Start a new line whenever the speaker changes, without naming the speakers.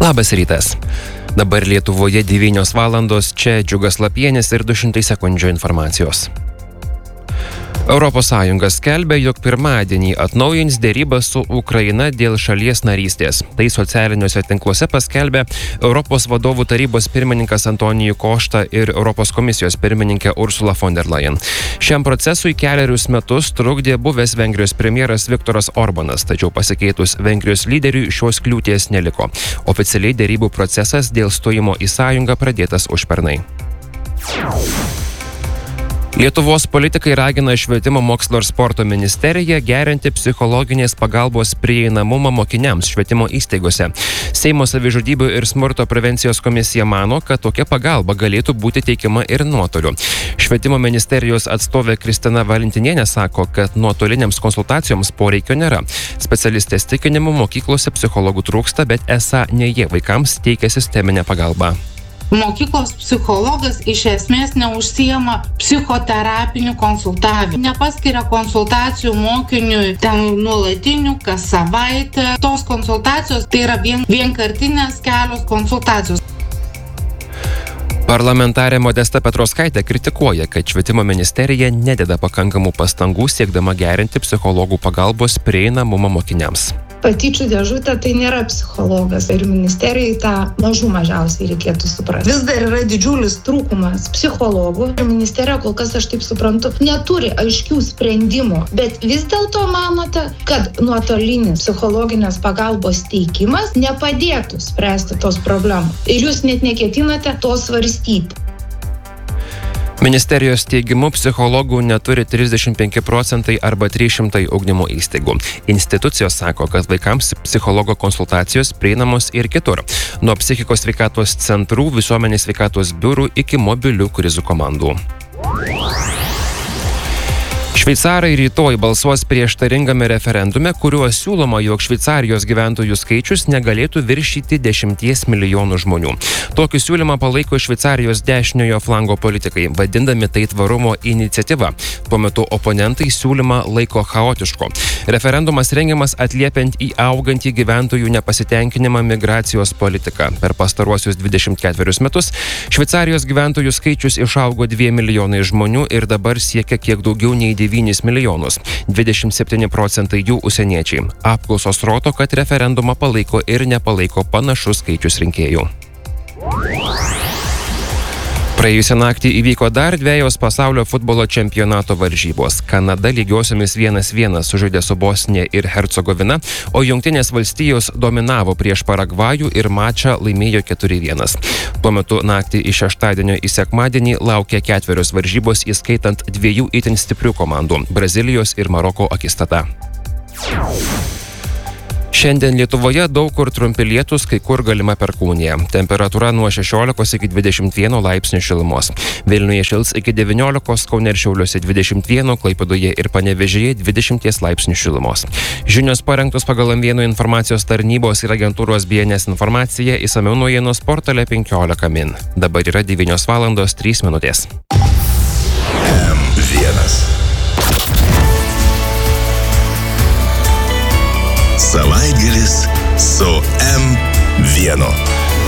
Labas rytas. Dabar Lietuvoje 9 valandos, čia Džiugas Lapienis ir 200 sekundžių informacijos. ES skelbia, jog pirmadienį atnaujins dėrybas su Ukraina dėl šalies narystės. Tai socialiniuose tinkluose paskelbė Europos vadovų tarybos pirmininkas Antonijų Košta ir Europos komisijos pirmininkė Ursula von der Leyen. Šiam procesui 4 metus trukdė buvęs Vengrijos premjeras Viktoras Orbanas, tačiau pasikeitus Vengrijos lyderiui šios kliūties neliko. Oficialiai dėrybų procesas dėl stojimo į sąjungą pradėtas užpernai. Lietuvos politikai ragina Švietimo mokslo ir sporto ministeriją gerinti psichologinės pagalbos prieinamumą mokiniams švietimo įstaigose. Seimo savižudybių ir smurto prevencijos komisija mano, kad tokia pagalba galėtų būti teikiama ir nuotoliu. Švietimo ministerijos atstovė Kristina Valentinienė sako, kad nuotoliniams konsultacijoms poreikio nėra. Specialistės tikinimu mokyklose psichologų trūksta, bet esą ne jie vaikams teikia sisteminę pagalbą.
Mokyklos psichologas iš esmės neužsiema psichoterapiniu konsultavimu. Nepaskiria konsultacijų mokiniui ten nuolatinių kas savaitę. Tos konsultacijos tai yra vienkartinės kelios konsultacijos.
Parlamentarė Modesta Petrauskaitė kritikuoja, kad Švietimo ministerija nededa pakankamų pastangų siekdama gerinti psichologų pagalbos prieinamumą mokiniams.
Patyčių dėžutė tai nėra psichologas ir ministerijai tą mažiausiai reikėtų suprasti. Vis dar yra didžiulis trūkumas psichologų ir ministerija, kol kas aš taip suprantu, neturi aiškių sprendimų, bet vis dėlto manote, kad nuotolinis psichologinės pagalbos teikimas nepadėtų spręsti tos problemos ir jūs net neketinate to svarstyti.
Ministerijos teigimu psichologų neturi 35% arba 300 ugdymo įstaigų. Institucijos sako, kad vaikams psichologo konsultacijos prieinamos ir kitur. Nuo psichikos sveikatos centrų, visuomenės sveikatos biurų iki mobilių krizių komandų. Šveicarai rytoj balsuos prieštaringame referendume, kuriuo siūloma, jog Šveicarijos gyventojų skaičius negalėtų viršyti 10 milijonų žmonių. Tokį siūlymą palaiko Šveicarijos dešiniojo flango politikai, vadindami tai tvarumo iniciatyva. Tuo metu oponentai siūlymą laiko chaotišku. Referendumas rengiamas atliepiant į augantį gyventojų nepasitenkinimą migracijos politiką. Per pastaruosius 24 metus Šveicarijos gyventojų skaičius išaugo 2 milijonai žmonių ir dabar siekia kiek daugiau nei 9 milijonus. 27% jų užsieniečiai. Apklausos rodo, kad referendumą palaiko ir nepalaiko panašus skaičius rinkėjų. Praėjusią naktį įvyko dar 2 pasaulio futbolo čempionato varžybos. Kanada lygiosiomis 1-1 sužaidė su Bosnija ir Hercegovina, o Jungtinės valstijos dominavo prieš Paragvajų ir mačą laimėjo 4-1. Tuo metu naktį iš šeštadienio į sekmadienį laukia 4 varžybos, įskaitant 2 itin stiprių komandų – Brazilijos ir Maroko akistata. Šiandien Lietuvoje daug kur trumpi lietūs, kai kur galima perkūnija. Temperatūra nuo 16 iki 21 laipsnių šilumos. Vilniuje šils iki 19, Kaune ir Šiauliuose 21, Klaipėdoje ir Panevėžyje 20 laipsnių šilumos. Žinios parengtos pagal M1 informacijos tarnybos ir agentūros BNS informacija, išsamiau naujienos portale 15 min. Dabar yra 9 valandos 3 minutės.
M1 Savaitgalis su M1.